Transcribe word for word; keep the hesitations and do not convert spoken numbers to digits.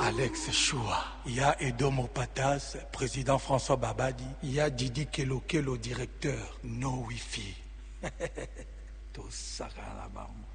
Alex Choua, il y a Edomo Patas, président François Babadi, il y a Didi Kelokelo, directeur, no Wi-Fi. Tout ça là-bas.